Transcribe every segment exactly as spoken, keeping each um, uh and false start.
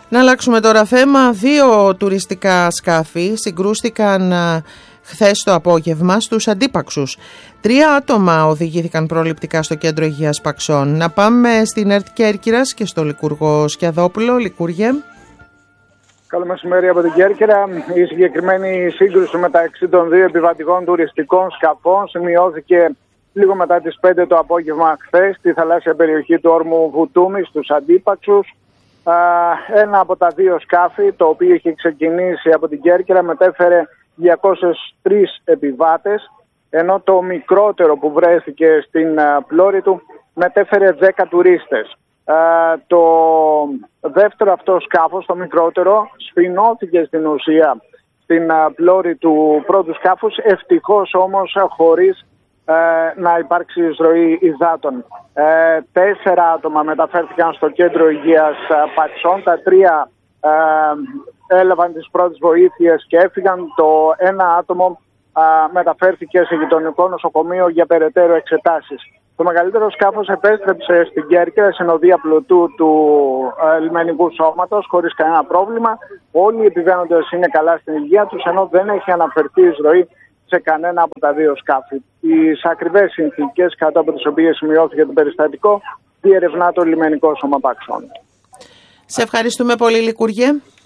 Να αλλάξουμε τώρα θέμα. Δύο τουριστικά σκάφη συγκρούστηκαν χθες το απόγευμα στους Αντίπαξους. Τρία άτομα οδηγήθηκαν προληπτικά στο κέντρο υγείας Παξών. Να πάμε στην ΕΡΤ Κέρκυρας και στο Λικούργο Σκιαδόπουλο. Λικούργε. Καλό μεσημέρι από την Κέρκυρα. Η συγκεκριμένη σύγκρουση μεταξύ των δύο επιβατικών τουριστικών σκαφών σημειώθηκε λίγο μετά τις πέντε το απόγευμα χθες στη θαλάσσια περιοχή του όρμου Βουτούμη στους Αντίπαξους. Ένα από τα δύο σκάφη, το οποίο είχε ξεκινήσει από την Κέρκυρα, μετέφερε διακόσιους τρεις επιβάτες, ενώ το μικρότερο που βρέθηκε στην πλώρη του μετέφερε δέκα τουρίστες. Το δεύτερο αυτό σκάφος, το μικρότερο, σφινώθηκε στην ουσία στην πλώρη του πρώτου σκάφους, ευτυχώς όμως χωρίς να υπάρξει εισρωή υδάτων. Ε, τέσσερα άτομα μεταφέρθηκαν στο κέντρο υγείας Παξών. Τα τρία ε, έλαβαν τις πρώτες βοήθειες και έφυγαν. Το ένα άτομο ε, μεταφέρθηκε σε γειτονικό νοσοκομείο για περαιτέρω εξετάσεις. Το μεγαλύτερο σκάφος επέστρεψε στην Κέρκυρα, συνοδεία πλωτού του ε, λιμενικού σώματος, χωρίς κανένα πρόβλημα. Όλοι οι επιβαίνοντες είναι καλά στην υγεία τους, ενώ δεν έχει αναφερθεί εισρωή σε κανένα από τα δύο σκάφη. Τις ακριβές συνθήκες κάτω από τις οποίες σημειώθηκε το περιστατικό διερευνά το λιμενικό σώμα Παξών. Σε ευχαριστούμε πολύ, Λικούργε.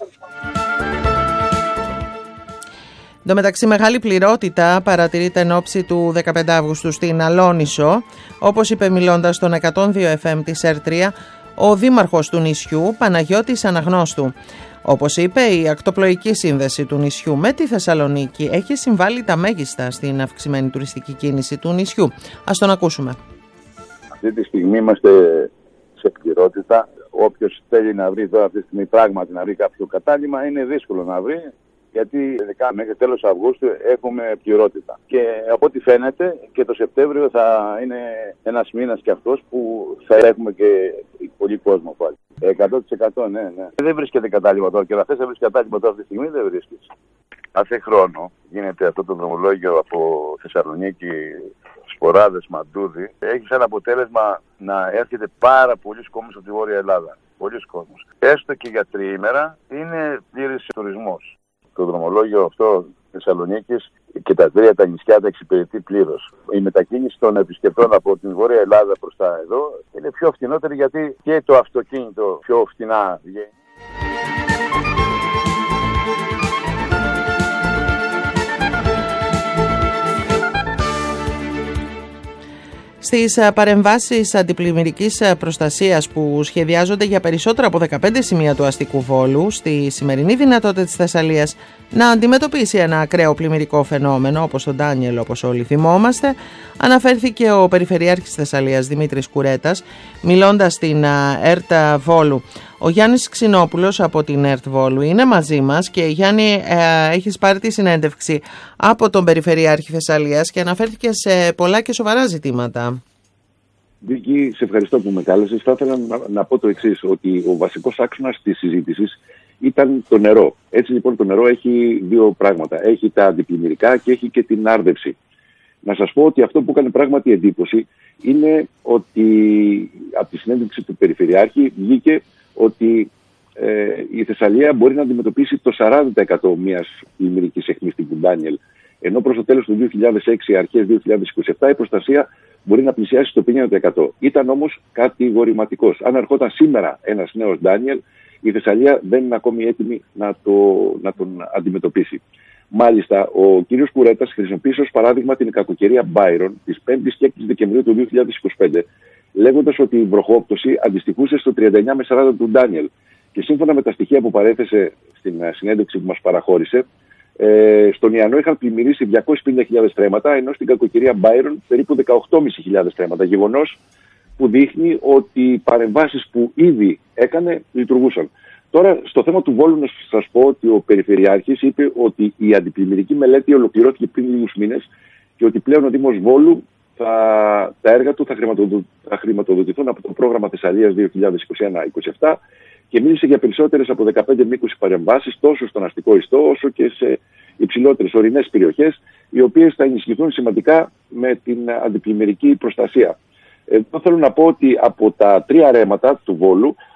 Εν τω μεταξύ, μεγάλη πληρότητα παρατηρείται εν ώψη του δεκαπέντε Αυγούστου στην Αλόνισο. Όπως είπε μιλώντας στον εκατόν δύο εφ εμ της ΕΡΤ τρία, ο δήμαρχος του νησιού, Παναγιώτης Αναγνώστου. Όπως είπε, η ακτοπλοϊκή σύνδεση του νησιού με τη Θεσσαλονίκη έχει συμβάλει τα μέγιστα στην αυξημένη τουριστική κίνηση του νησιού. Ας τον ακούσουμε. Αυτή τη στιγμή είμαστε σε πληρότητα. Όποιος θέλει να βρει τώρα αυτή τη στιγμή πράγματι να βρει κάποιο κατάλημα, είναι δύσκολο να βρει, γιατί ειδικά μέχρι τέλος Αυγούστου έχουμε πληρότητα. Και από ό,τι φαίνεται και το Σεπτέμβριο θα είναι ένας μήνας και αυτός που θα έχουμε και πολύ κόσμο πάλι. εκατό τοις εκατό ναι, ναι. Δεν βρίσκεται κατάλημα τώρα και να θες να βρεις κατάλημα τώρα αυτή τη στιγμή δεν βρίσκεις. Κάθε χρόνο γίνεται αυτό το δρομολόγιο από Θεσσαλονίκη, Σποράδες, Μαντούδι. Έχει σαν αποτέλεσμα να έρχεται πάρα πολλοί κόσμος από τη Βόρεια Ελλάδα. Πολλοί κόσμος. Έστω και για τριήμερα είναι πλήρης τουρισμός. Το δρομολόγιο αυτό Θεσσαλονίκης και τα τρία τα νησιά τα εξυπηρετεί πλήρως. Η μετακίνηση των επισκεπτών από την Βόρεια Ελλάδα προς τα εδώ είναι πιο φτηνότερη, γιατί και το αυτοκίνητο πιο φτηνά βγαίνει. Στις παρεμβάσεις αντιπλημμυρικής προστασίας που σχεδιάζονται για περισσότερα από δεκαπέντε σημεία του αστικού Βόλου, στη σημερινή δυνατότητα της Θεσσαλίας να αντιμετωπίσει ένα ακραίο πλημμυρικό φαινόμενο όπως τον Ντάνιελ, όπως όλοι θυμόμαστε, αναφέρθηκε ο Περιφερειάρχης Θεσσαλίας Δημήτρης Κουρέτας, μιλώντας στην ΕΡΤ Βόλου. Ο Γιάννης Ξινόπουλος από την ΕΡΤ Βόλου είναι μαζί μας και Γιάννη, ε, έχεις πάρει τη συνέντευξη από τον Περιφερειάρχη Θεσσαλίας και αναφέρθηκε σε πολλά και σοβαρά ζητήματα. Βίκη, σε ευχαριστώ που με κάλεσες. Θα ήθελα να, να πω το εξής, ότι ο βασικός άξονας της συζήτησης ήταν το νερό. Έτσι λοιπόν το νερό έχει δύο πράγματα. Έχει τα αντιπλημμυρικά και έχει και την άρδευση. Να σας πω ότι αυτό που έκανε πράγματι εντύπωση είναι ότι από τη συνέντευξη του Περιφερειάρχη βγήκε ότι ε, η Θεσσαλία μπορεί να αντιμετωπίσει το σαράντα τοις εκατό μιας πλημμυρικής αιχμής τύπου Ντάνιελ, ενώ προς το τέλος του δύο χιλιάδες έξι, αρχές δύο χιλιάδες είκοσι επτά, η προστασία μπορεί να πλησιάσει στο πενήντα τοις εκατό. Ήταν όμως κατηγορηματικός. Αν ερχόταν σήμερα ένας νέος Ντάνιελ, η Θεσσαλία δεν είναι ακόμη έτοιμη να, το, να τον αντιμετωπίσει. Μάλιστα, ο κύριος Κουρέτας χρησιμοποίησε ως παράδειγμα την κακοκαιρία Μπάιρον της πέμπτης και έκτης Δεκεμβρίου του δύο χιλιάδες είκοσι πέντε, λέγοντας ότι η βροχόπτωση αντιστοιχούσε στο τριάντα εννιά με σαράντα του Ντάνιελ. Και σύμφωνα με τα στοιχεία που παρέθεσε στην συνέντευξη που μας παραχώρησε, ε, στον Ιαννό είχαν πλημμυρίσει διακόσιες πενήντα χιλιάδες στρέμματα, ενώ στην κακοκαιρία Μπάιρον περίπου δεκαοκτώ χιλιάδες πεντακόσιες στρέμματα. Γεγονός που δείχνει ότι οι παρεμβάσεις που ήδη έκανε λειτουργούσαν. Τώρα, στο θέμα του Βόλου, να σας πω ότι ο Περιφερειάρχης είπε ότι η αντιπλημμυρική μελέτη ολοκληρώθηκε πριν λίγους μήνες και ότι πλέον ο Δήμος Βόλου θα, τα έργα του θα, χρηματοδο, θα χρηματοδοτηθούν από το πρόγραμμα Θεσσαλίας δύο χιλιάδες είκοσι ένα είκοσι επτά και μίλησε για περισσότερες από δεκαπέντε με είκοσι παρεμβάσεις τόσο στον αστικό ιστό όσο και σε υψηλότερες ορεινές περιοχές, οι οποίες θα ενισχυθούν σημαντικά με την αντιπλημμυρική προστασία. Εδώ θέλω να πω ότι από τα τρία ρέματα του Βόλου,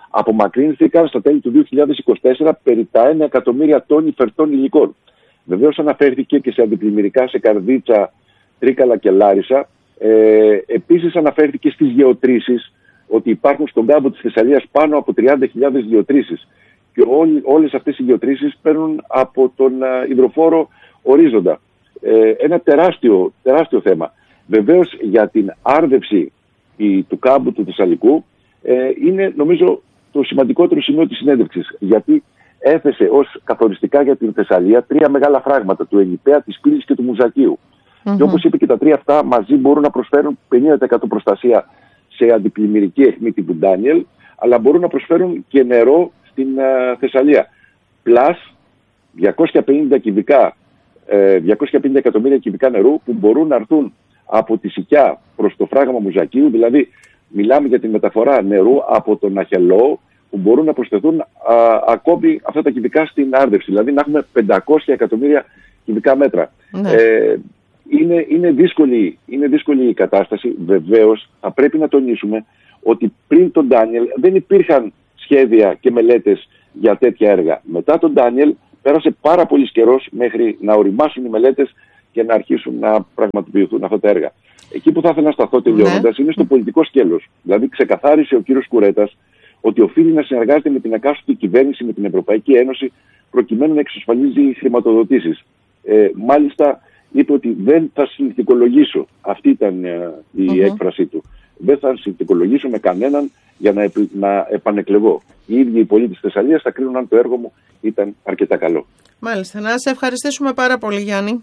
απομακρύνθηκαν στα τέλη του δύο χιλιάδες είκοσι τέσσερα περί τα ένα εκατομμύρια τόνοι φερτών υλικών. Βεβαίως αναφέρθηκε και σε αντιπλημμυρικά σε Καρδίτσα, Τρίκαλα και Λάρισα. Ε, επίσης αναφέρθηκε στις γεωτρήσεις, ότι υπάρχουν στον κάμπο της Θεσσαλίας πάνω από τριάντα χιλιάδες γεωτρήσεις. Και όλοι, όλες αυτές οι γεωτρήσεις παίρνουν από τον uh, υδροφόρο ορίζοντα. Ε, ένα τεράστιο, τεράστιο θέμα. Βεβαίως για την άρδευση η, του κάμπου του Θεσσαλικού ε, είναι νομίζω το σημαντικότερο σημείο της συνέντευξης. Γιατί έθεσε ως καθοριστικά για την Θεσσαλία τρία μεγάλα φράγματα, του Ελιπαία, της Πύλης και του Μουζακίου. Mm-hmm. Και όπως είπε και τα τρία αυτά μαζί μπορούν να προσφέρουν πενήντα τοις εκατό προστασία σε αντιπλημμυρική αιχμή τύπου Ντάνιελ, αλλά μπορούν να προσφέρουν και νερό στην uh, Θεσσαλία. Πλάς διακόσια πενήντα κυβικά, ε, διακόσια πενήντα εκατομμύρια κυβικά νερού που μπορούν να έρθουν από τη Σικιά προς το φράγμα Μουζακίου, δηλαδή μιλάμε για τη μεταφορά νερού από τον Αχελό, που μπορούν να προσθεθούν α, ακόμη αυτά τα κυβικά στην άρδευση, δηλαδή να έχουμε πεντακόσια εκατομμύρια κυβικά μέτρα. Ναι. Ε, είναι, είναι, δύσκολη, είναι δύσκολη η κατάσταση. Βεβαίως θα πρέπει να τονίσουμε ότι πριν τον Ντάνιελ δεν υπήρχαν σχέδια και μελέτες για τέτοια έργα. Μετά τον Ντάνιελ πέρασε πάρα πολύ καιρός μέχρι να οριμάσουν οι μελέτες και να αρχίσουν να πραγματοποιηθούν αυτά τα έργα. Εκεί που θα ήθελα να σταθώ τελειώνοντας, ναι, είναι στο πολιτικό σκέλος. Δηλαδή ξεκαθάρισε ο κύριος Κουρέτας ότι οφείλει να συνεργάζεται με την εκάστοτε κυβέρνηση, με την Ευρωπαϊκή Ένωση, προκειμένου να εξασφαλίζει χρηματοδοτήσεις. Ε, μάλιστα είπε ότι δεν θα συνθηκολογήσω, αυτή ήταν ε, η uh-huh. έκφρασή του, δεν θα συνθηκολογήσω με κανέναν για να, επι, να επανεκλεγώ. Οι ίδιοι οι πολίτες της Θεσσαλίας θα κρίνουν αν το έργο μου ήταν αρκετά καλό. Μάλιστα. Να σε ευχαριστήσουμε πάρα πολύ, Γιάννη.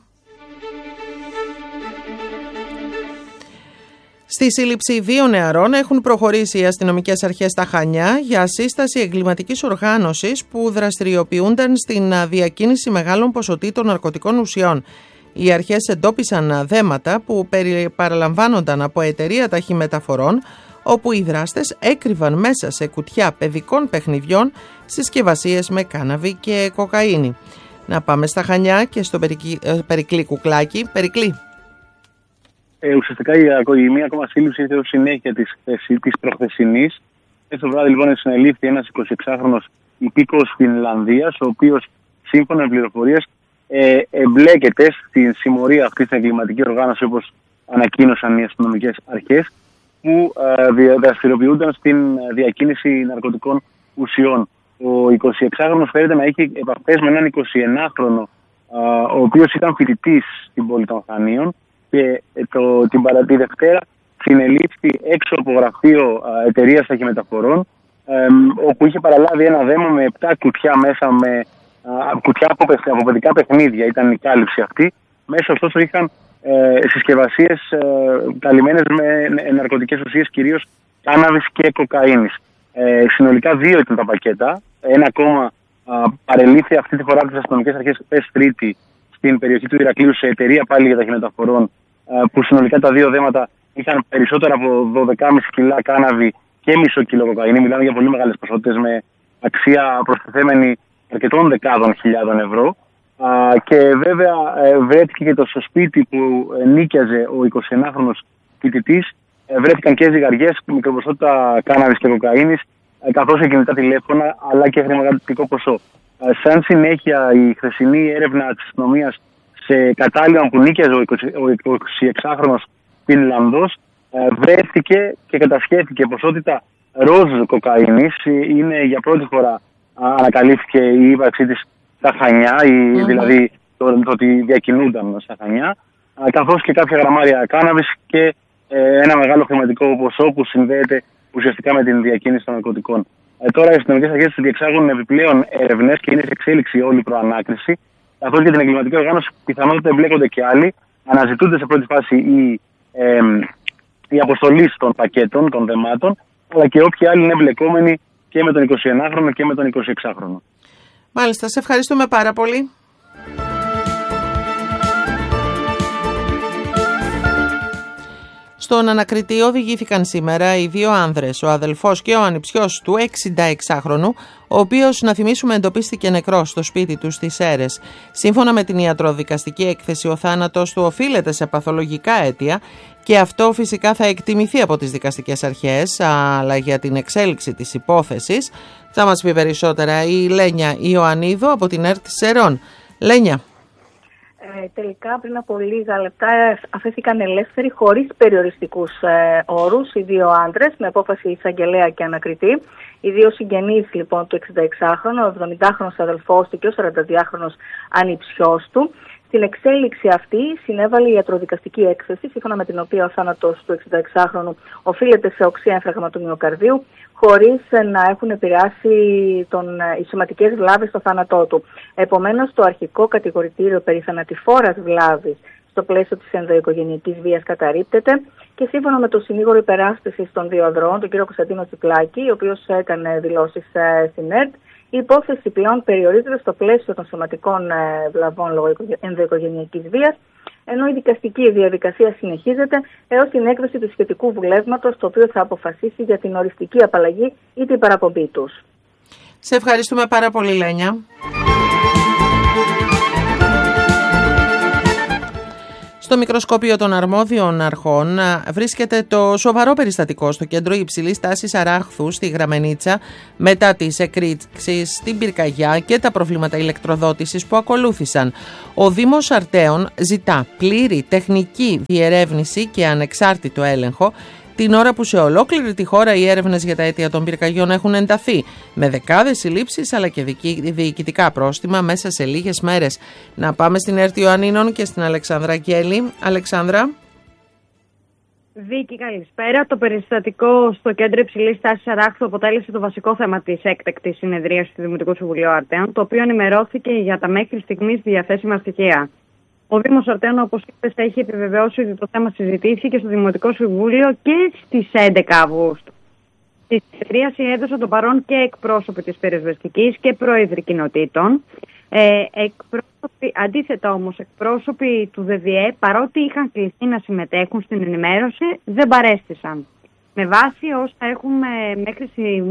Στη σύλληψη δύο νεαρών έχουν προχωρήσει οι αστυνομικές αρχές στα Χανιά για σύσταση εγκληματικής οργάνωσης που δραστηριοποιούνταν στην διακίνηση μεγάλων ποσοτήτων ναρκωτικών ουσιών. Οι αρχές εντόπισαν δέματα που παραλαμβάνονταν από εταιρεία ταχυμεταφορών, όπου οι δράστες έκρυβαν μέσα σε κουτιά παιδικών παιχνιδιών συσκευασίες με κάναβη και κοκαίνη. Να πάμε στα Χανιά και στο Περικλή Κουκλάκη. Περικλή. Ε, ουσιαστικά η, η μία ακόμα σύλληψη ήρθε ως συνέχεια της, της προχθεσινής. Έτσι το βράδυ λοιπόν συνελήφθη ένας εικοσιεξάχρονος υπήκοος Φινλανδίας, ο οποίος σύμφωνα με πληροφορίες ε, εμπλέκεται στην συμμορία αυτή στην εγκληματική οργάνωση, όπως ανακοίνωσαν οι αστυνομικές αρχές, που ε, δραστηριοποιούνταν στην διακίνηση ναρκωτικών ουσιών. Ο εικοσιεξάχρονος φαίνεται να έχει επαφές με έναν εικοσιενάχρονο, ε, ο οποίος ήταν φοιτητής στην πόλη των Χανίων, και το, την παρατή Δευτέρα συνελήφθη έξω από γραφείο εταιρείας ταχυμεταφορών, ε, όπου είχε παραλάβει ένα δέμα με επτά κουτιά μέσα, με α, κουτιά από, από παιδικά παιχνίδια, ήταν η κάλυψη αυτή. Μέσα ωστόσο είχαν ε, συσκευασίες ε, καλυμμένες με ναρκωτικές ουσίες, κυρίως κάναβης και κοκαίνης. Ε, συνολικά δύο ήταν τα πακέτα. Ένα ακόμα α, παρελήφθη αυτή τη φορά από τις αστυνομικές αρχές χθες Τρίτη στην περιοχή του Ηρακλείου σε εταιρεία πάλι για ταχυμεταφορών, που συνολικά τα δύο δέματα είχαν περισσότερα από δώδεκα κόμμα πέντε κιλά κάναβη και μισό κιλό κοκαίνη. Μιλάμε για πολύ μεγάλες ποσότητες με αξία προστιθέμενη αρκετών δεκάδων χιλιάδων ευρώ. Και βέβαια βρέθηκε και το στο σπίτι που νίκιαζε ο εικοσιενάχρονος φοιτητής. Βρέθηκαν και ζυγαριές, μικροποσότητα κάναβης και κοκαίνης, καθώς και κινητά τηλέφωνα, αλλά και χρηματικό ποσό. Σαν συνέχεια, η χθεσινή έρευνα της αστυνομίας σε κατάλημα που νίκιαζε ο εικοσιεξάχρονος Φινλανδός βρέθηκε και κατασχέθηκε ποσότητα ροζ κοκαίνης. Είναι για πρώτη φορά ανακαλύφθηκε η ύπαρξή της στα Χανιά, mm-hmm. δηλαδή το, το ότι διακινούνταν στα Χανιά, καθώς και κάποια γραμμάρια κάναβης και ε, ένα μεγάλο χρηματικό ποσό που συνδέεται ουσιαστικά με την διακίνηση των ναρκωτικών. Ε, τώρα οι αστυνομικές αρχές διεξάγουν επιπλέον έρευνες και είναι σε εξέλιξη όλη η προανάκριση. Καθώς για την εγκληματική οργάνωση πιθανότατα εμπλέκονται και άλλοι. Αναζητούνται σε πρώτη φάση η, ε, η αποστολή των πακέτων, των δεμάτων, αλλά και όποιοι άλλοι είναι εμπλεκόμενοι και με τον εικοσιενάχρονο και με τον εικοσιεξάχρονο. Μάλιστα, σε ευχαριστούμε πάρα πολύ. Στον ανακριτή οδηγήθηκαν σήμερα οι δύο άνδρες, ο αδελφός και ο ανιψιός του εξηνταεξάχρονου, ο οποίος, να θυμίσουμε, εντοπίστηκε νεκρός στο σπίτι του στις Σέρρες. Σύμφωνα με την ιατροδικαστική έκθεση, ο θάνατος του οφείλεται σε παθολογικά αίτια και αυτό φυσικά θα εκτιμηθεί από τις δικαστικές αρχές, αλλά για την εξέλιξη της υπόθεσης θα μας πει περισσότερα η Λένια Ιωαννίδου από την ΕΡΤ Σερών. Λένια. Ε, τελικά πριν από λίγα λεπτά αφέθηκαν ελεύθεροι χωρίς περιοριστικούς ε, όρους οι δύο άντρες με απόφαση εισαγγελέα και ανακριτή. Οι δύο συγγενείς λοιπόν του εξηνταεξάχρονου, ο εβδομηντάχρονος αδελφός του και ο σαρανταδυάχρονος ανιψιός του. Στην εξέλιξη αυτή συνέβαλε η ιατροδικαστική έκθεση, σύμφωνα με την οποία ο θάνατος του εξηνταεξάχρονου οφείλεται σε οξύ έμφραγμα του μυοκαρδίου, χωρίς να έχουν επηρεάσει τον, οι σωματικές βλάβες στο θάνατό του. Επομένως, το αρχικό κατηγορητήριο περί θανατηφόρας βλάβης στο πλαίσιο της ενδοοικογενειακής βίας καταρρίπτεται και σύμφωνα με τον συνήγορο υπεράσπισης των δύο ανδρών, τον κύριο Κωνσταντίνο Τσιπλάκη, ο οποίος έκανε δηλώσεις στην ΕΡΤ, η υπόθεση πλέον περιορίζεται στο πλαίσιο των σωματικών βλαβών λόγω ενδοοικογενειακής βίας, ενώ η δικαστική διαδικασία συνεχίζεται έως την έκδοση του σχετικού βουλεύματος, το οποίο θα αποφασίσει για την οριστική απαλλαγή ή την παραπομπή τους. Σε ευχαριστούμε πάρα πολύ, Λένια. Στο μικροσκόπιο των αρμόδιων αρχών βρίσκεται το σοβαρό περιστατικό στο κέντρο υψηλής τάσης Αράχθου στη Γραμμενίτσα μετά τις εκρήξεις στην πυρκαγιά και τα προβλήματα ηλεκτροδότησης που ακολούθησαν. Ο Δήμος Αρτέων ζητά πλήρη τεχνική διερεύνηση και ανεξάρτητο έλεγχο την ώρα που σε ολόκληρη τη χώρα οι έρευνες για τα αίτια των πυρκαγιών έχουν ενταθεί, με δεκάδες συλλήψεις αλλά και διοικητικά πρόστιμα μέσα σε λίγες μέρες. Να πάμε στην ΕΡΤ Ιωαννίνων και στην Αλεξάνδρα Αγγέλη. Αλεξάνδρα. Βίκη, καλησπέρα. Το περιστατικό στο κέντρο υψηλής τάσης Αράχθου αποτέλεσε το βασικό θέμα της έκτακτης συνεδρίασης του Δημοτικού Συμβουλίου Αρτέων, το οποίο ενημερώθηκε για τα μέχρι στιγμής διαθέσιμα στοιχεία. Ο Δήμος Αρτέων, όπως είπες, έχει επιβεβαιώσει ότι το θέμα συζητήθηκε στο Δημοτικό Συμβούλιο και στις έντεκα Αυγούστου. Στη συνεδρίαση έδωσαν το παρόν και εκπρόσωποι της πυροσβεστικής και πρόεδροι κοινοτήτων. Ε, εκπρόσωποι, αντίθετα όμως, εκπρόσωποι του ΔΔΕ, παρότι είχαν κληθεί να συμμετέχουν στην ενημέρωση, δεν παρέστησαν. Με βάση όσα έχουμε μέχρι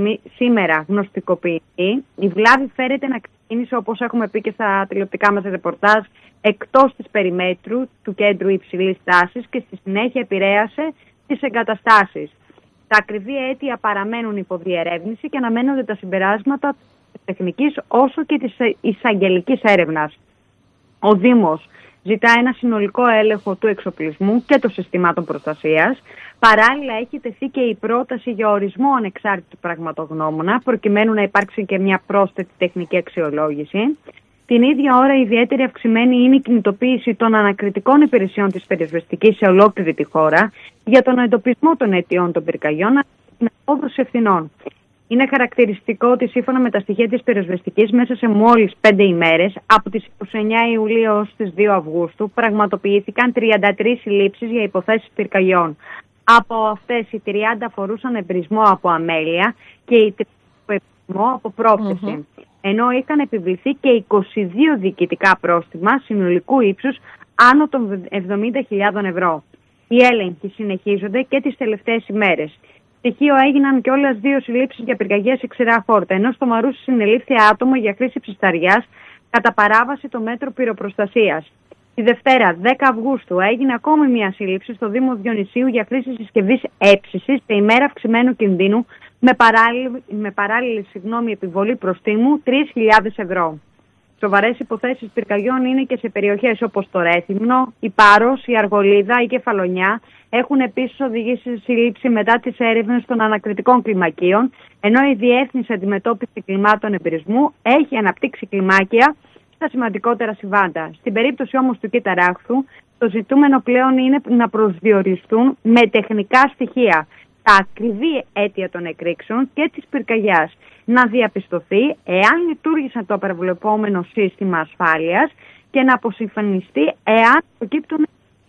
σήμερα γνωστικοποιηθεί, η βλάβη φέρεται να ξεκίνησε, όπως έχουμε πει και στα τηλεοπτικά μας ρεπορτάζ, εκτός της περιμέτρου του κέντρου υψηλής τάσης και στη συνέχεια επηρέασε τις εγκαταστάσεις. Τα ακριβή αίτια παραμένουν υπό διερεύνηση και αναμένονται τα συμπεράσματα της τεχνικής όσο και της εισαγγελικής έρευνας. Ο Δήμος ζητά ένα συνολικό έλεγχο του εξοπλισμού και των συστημάτων προστασίας. Παράλληλα, έχει τεθεί και η πρόταση για ορισμό ανεξάρτητου πραγματογνώμονα, προκειμένου να υπάρξει και μια πρόσθετη τεχνική αξιολόγηση. Την ίδια ώρα, ιδιαίτερη αυξημένη είναι η κινητοποίηση των ανακριτικών υπηρεσιών της πυροσβεστικής σε ολόκληρη τη χώρα για τον εντοπισμό των αιτιών των πυρκαγιών και την απόδοση ευθυνών. Είναι χαρακτηριστικό ότι σύμφωνα με τα στοιχεία της πυροσβεστικής, μέσα σε μόλις πέντε ημέρες, από τις είκοσι εννέα Ιουλίου έως τις δύο Αυγούστου, πραγματοποιήθηκαν τριάντα τρεις συλλήψεις για υποθέσεις πυρκαγιών. Από αυτές οι τριάντα αφορούσαν εμπρισμό από αμέλεια και οι τριάντα από πρόθεση. Mm-hmm. Ενώ είχαν επιβληθεί και είκοσι δύο διοικητικά πρόστιμα συνολικού ύψους άνω των εβδομήντα χιλιάδες ευρώ. Οι έλεγχοι συνεχίζονται και τις τελευταίες ημέρες. Στοιχείο έγιναν κιόλας δύο συλλήψεις για πυρκαγιές σε ξηρά χόρτα, ενώ στο Μαρούσι συνελήφθη άτομο για χρήση ψισταριάς κατά παράβαση το μέτρο πυροπροστασίας. Τη Δευτέρα, δέκα Αυγούστου, έγινε ακόμη μια σύλληψη στο Δήμο Διονυσίου για χρήση συσκευής έψησης σε ημέρα αυξημένου κινδύνου με παράλληλη, με παράλληλη συγγνώμη, επιβολή προστίμου τρεις χιλιάδες ευρώ. Σοβαρές υποθέσεις πυρκαγιών είναι και σε περιοχές όπως το Ρέθυμνο, η Πάρος, η Αργολίδα, η Κεφαλονιά. Έχουν επίσης οδηγήσει σε σύλληψη μετά τις έρευνες των ανακριτικών κλιμακίων, ενώ η Διεύθυνση Αντιμετώπιση Κλιμάτων Εμπειρισμού έχει αναπτύξει κλιμάκια στα σημαντικότερα συμβάντα. Στην περίπτωση όμως του Κιταράχθου, το ζητούμενο πλέον είναι να προσδιοριστούν με τεχνικά στοιχεία τα ακριβή αίτια των εκρήξεων και της πυρκαγιάς, να διαπιστωθεί εάν λειτουργήσε το προβλεπόμενο σύστημα ασφάλειας και να αποσυμφωνιστεί εάν προκύπτουν.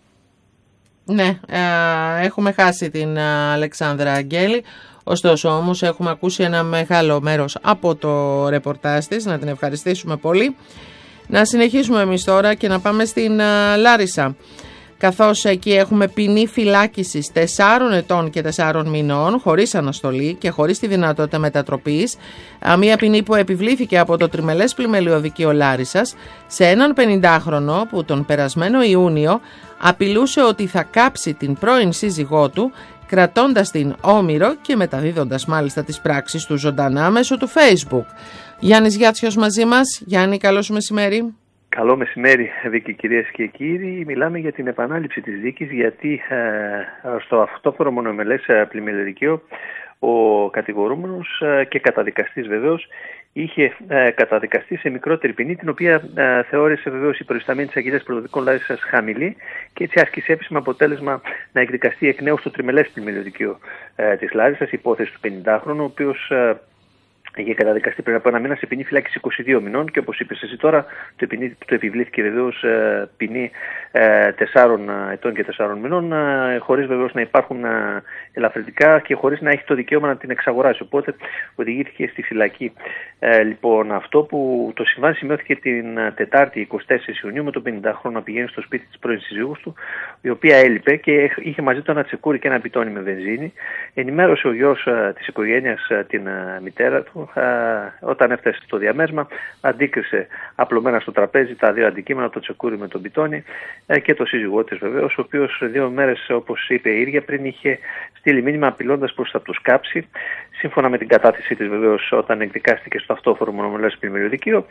Ναι, ε, έχουμε χάσει την Αλεξάνδρα Αγγέλη, ωστόσο όμως έχουμε ακούσει ένα μεγάλο μέρος από το ρεπορτάζ της, να την ευχαριστήσουμε πολύ. Να συνεχίσουμε εμείς τώρα και να πάμε στην Λάρισα. καθώς εκεί έχουμε ποινή φυλάκισης τεσσάρων ετών και τεσσάρων μηνών, χωρίς αναστολή και χωρίς τη δυνατότητα μετατροπής, μια ποινή που επιβλήθηκε από το Τριμελές Πλημελιωδικείο Λάρισσας σε έναν πενηντάχρονο που τον περασμένο Ιούνιο απειλούσε ότι θα κάψει την πρώην σύζυγό του, κρατώντας την όμηρο και μεταδίδοντας μάλιστα τις πράξεις του ζωντανά μέσω του Facebook. Γιάννης Γιάτσιος μαζί μας. Γιάννη, καλό σου μεσημέρι. Καλό μεσημέρι, Βίκη, κυρίες και κύριοι. Μιλάμε για την επανάληψη της δίκης, γιατί ε, στο αυτόφορο μονομελές πλημελιωδικείο ο κατηγορούμενος ε, και καταδικαστής βεβαίως είχε ε, καταδικαστεί σε μικρότερη ποινή, την οποία ε, θεώρησε βεβαίως η προϊσταμένη της Αγγελίας Πρωτοδικών Λάρισσας χαμηλή, και έτσι άσκησε επίσημα αποτέλεσμα να εκδικαστεί εκ νέου στο Τριμελές Πλημελιωδικείο ε, της Λάρισσας, υπόθεση του πενηντάχρονου, ο οποίος ε, είχε καταδικαστεί πριν από ένα μήνα σε ποινή φυλάκιση είκοσι δύο μηνών, και όπως είπες εσύ τώρα, το, ποινή, το επιβλήθηκε βεβαίως ε, ποινή ε, τεσσάρων ετών και τεσσάρων μηνών, ε, χωρίς βεβαίως να υπάρχουν ε, ελαφρυντικά και χωρίς να έχει το δικαίωμα να την εξαγοράσει. Οπότε οδηγήθηκε στη φυλακή. Ε, λοιπόν, αυτό που το συμβάν σημειώθηκε την Τετάρτη εικοστή τέταρτη Ιουνίου, με τον πενηντάχρονο να πηγαίνει στο σπίτι της πρώην συζύγους του, η οποία έλειπε και είχε μαζί του ένα τσεκούρι και ένα πιτόνι με βενζίνη. Ενημέρωσε ο γιος ε, της οικογένειας ε, την ε, μητέρα του. Όταν έφτασε στο διαμέσμα, αντίκρισε απλωμένα στο τραπέζι τα δύο αντικείμενα, το τσεκούρι με τον πιτόνι και το σύζυγό της βεβαίως, ο οποίος δύο μέρες, όπως είπε η ίδια, πριν είχε στείλει μήνυμα απειλώντας πως θα τους κάψει. Σύμφωνα με την κατάθεσή της βεβαίως, όταν εκδικάστηκε στο αυτόφορο μονομελές πλημελιωδικείο,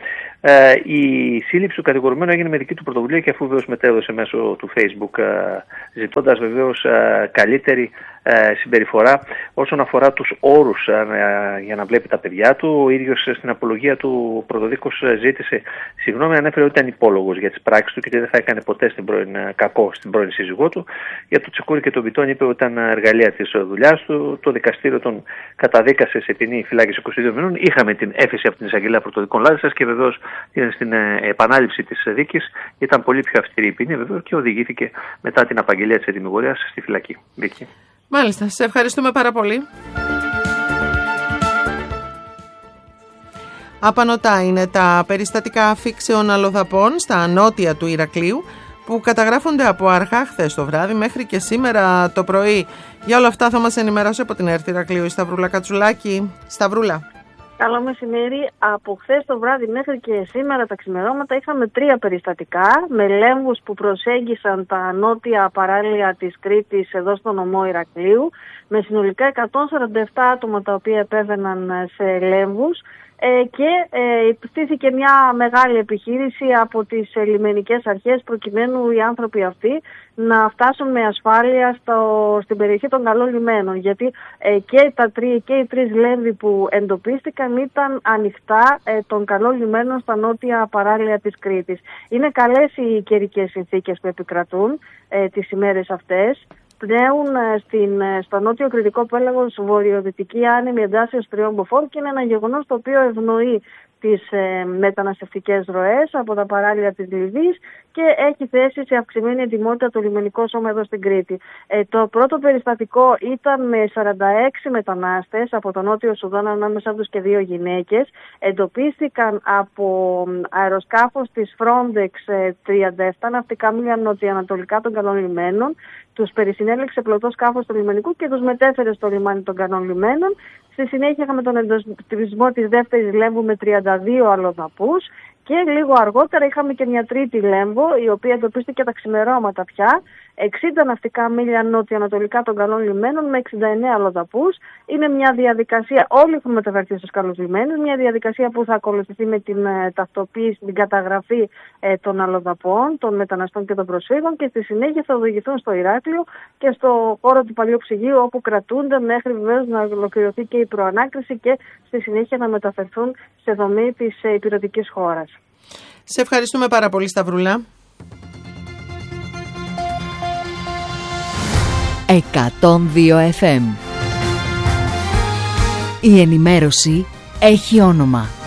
η σύλληψη του κατηγορουμένου έγινε με δική του πρωτοβουλία, και αφού βεβαίως μετέδωσε μέσω του Facebook, ζητώντας βεβαίως καλύτερη συμπεριφορά όσον αφορά τους όρους για να βλέπει τα παιδιά του. Ο ίδιος στην απολογία του πρωτοδίκος ζήτησε συγγνώμη, ανέφερε ότι ήταν υπόλογος για τις πράξεις του και ότι δεν θα έκανε ποτέ στην πρώην, κακό στην πρώην σύζυγό του. Για το τσεκούρι και τον πιτόνι είπε ότι ήταν εργαλεία της δουλειάς του. Το δικαστήριο τον καταδίκασε σε ποινή φυλάκιση είκοσι δύο μηνών. Είχαμε την έφεση από την Εισαγγελέα Πρωτοδικών Λάρισσας και βεβαίως στην επανάληψη της δίκης ήταν πολύ πιο αυστηρή η ποινή βεβαίως και οδηγήθηκε μετά την απαγγελία της ετυμηγορίας στη φυλακή. Βίκη. Μάλιστα, σε ευχαριστούμε πάρα πολύ. Απανωτά είναι τα περιστατικά αφήξεων αλλοδαπών στα νότια του Ηρακλείου, που καταγράφονται από αρχά χθες το βράδυ μέχρι και σήμερα το πρωί. Για όλα αυτά θα μας ενημερώσει από την ΕΡΤ Ηρακλείου η Σταυρούλα Κατσουλάκη. Σταυρούλα. Καλό μεσημέρι. Από χθες το βράδυ μέχρι και σήμερα τα ξημερώματα είχαμε τρία περιστατικά με λέμβους που προσέγγισαν τα νότια παράλια της Κρήτης εδώ στο νομό Ηρακλείου, με συνολικά εκατόν σαράντα επτά άτομα τα οποία επέβαιναν σε λέμβους. Και ε, στήθηκε μια μεγάλη επιχείρηση από τις λιμενικές αρχές προκειμένου οι άνθρωποι αυτοί να φτάσουν με ασφάλεια στο, στην περιοχή των καλών λιμένων, γιατί ε, και, τα τρι, και οι τρεις λέμβοι που εντοπίστηκαν ήταν ανοιχτά ε, των καλών λιμένων στα νότια παράλια της Κρήτης. Είναι καλές οι καιρικές συνθήκες που επικρατούν ε, τις ημέρες αυτές. Πνέουν στην, στο νότιο κρητικό πέλαγος βορειοδυτική άνεμη εντάσσεως τριών μποφόρ, και είναι ένα γεγονός το οποίο ευνοεί τις ε, μεταναστευτικές ροές από τα παράλια της Λιβύης και έχει θέσει σε αυξημένη ετοιμότητα το λιμενικό σώμα εδώ στην Κρήτη. Ε, το πρώτο περιστατικό ήταν με σαράντα έξι μετανάστες από το Νότιο Σουδάν, ανάμεσά τους και δύο γυναίκες. Εντοπίστηκαν από αεροσκάφος της Frontex ε, τριάντα επτά ναυτικά μίλια νοτιοανατολικά των καλών λιμένων. Τους περισυνέλεξε πλωτό σκάφος του λιμενικού και τους μετέφερε στο λιμάνι των καλών λιμένων. Στη συνέχεια είχαμε τον εντοπισμό της δεύτερης λέμβου με τριάντα δύο αλλοδαπούς, και λίγο αργότερα είχαμε και μια τρίτη λέμβο, η οποία εντοπίστηκε τα ξημερώματα πια, εξήντα ναυτικά μίλια νότιο-ανατολικά των καλών λιμένων με εξήντα εννέα αλλοδαπούς. Είναι μια διαδικασία, όλοι έχουν μεταφερθεί στους καλούς λιμένους, μια διαδικασία που θα ακολουθηθεί με την ε, ταυτοποίηση, την καταγραφή ε, των αλλοδαπών, των μεταναστών και των προσφύγων, και στη συνέχεια θα οδηγηθούν στο Ηράκλειο και στο χώρο του παλιού ψυγείου, όπου κρατούνται μέχρι βεβαίως να ολοκληρωθεί και η προανάκριση και στη συνέχεια να μεταφερθούν σε δομή της ε, υπηρετικής χώρας. Σε ευχαριστούμε πάρα πολύ, Σταυρούλα. εκατόν δύο εφ εμ. Η ενημέρωση έχει όνομα.